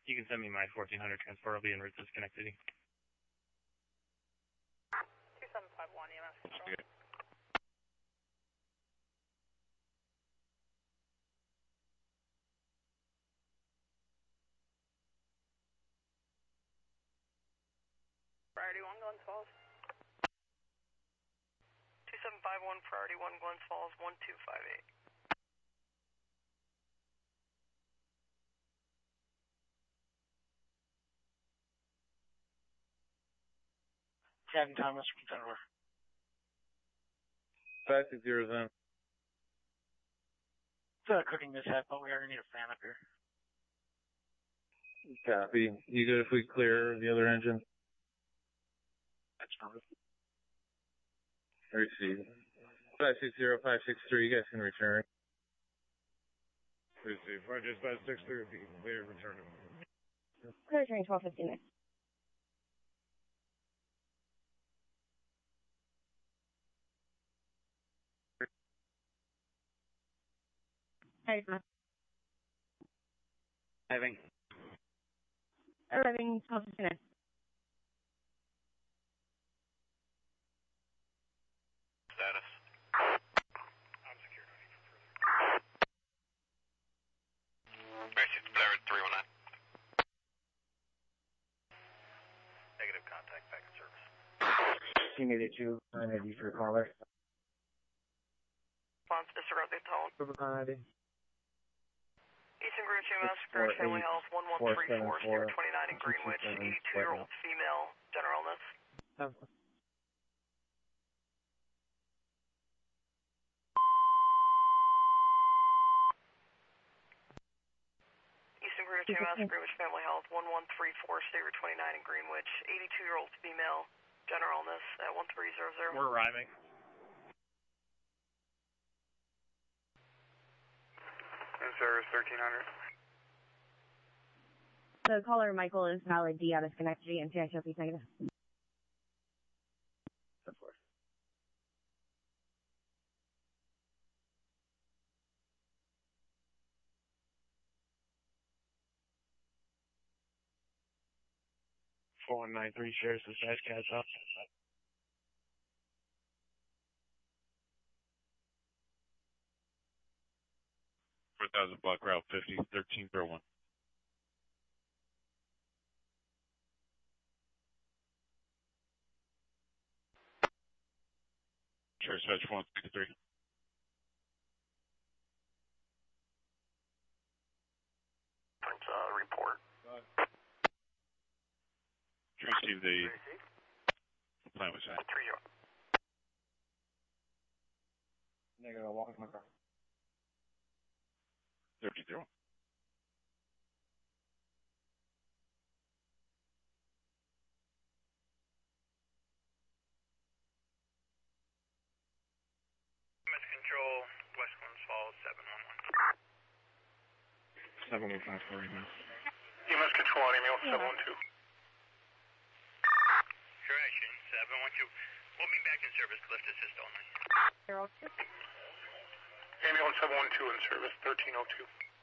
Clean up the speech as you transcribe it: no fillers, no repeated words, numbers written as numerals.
You can send me my 1400 transport. I'll be en route to Schenectady. 2751 EMS control. Priority 1, Glens Falls. 2751, Priority 1, Glens Falls, 1258. Captain Thomas from Fenway. 560 zone. It's a cooking mishap, but we already need a fan up here. Copy. You good if we clear the other engine? That's fine. Receive. 560, 563, you guys can return. Receive. Rogers 563, if you can clear, return. Clear train 1259. Having. Arriving 1259. Status. I'm secure, no need for further. Basic Blair 319. Negative contact, back in service. Team 82, 980 for caller. Response, disregard the tone. Rubicon ID. Eastern Greenwich EMS, Greenwich Family Health, 1134, Sierra 29 in Greenwich, 82-year-old female, general illness. Eastern Greenwich EMS, Greenwich Family Health, 1134, Sierra 29 in Greenwich, 82-year-old female, general illness at 1300. We're arriving. In service 1300. The caller, Michael, is valid D out of Schenectady and CISOP is negative. Of course. Four nine three shares the size cats up. 4000 block route 50 1301. Sheriff's Dispatch 163. Report. Receive the plan was that. 30. Negative, walk with my car. 1301. Control, West Glens Falls, 711. 7154 email. EMS Control on email 712. Correction, 712. We'll be back in service, lift assist only. 02. Ambulance 712 in service 1302.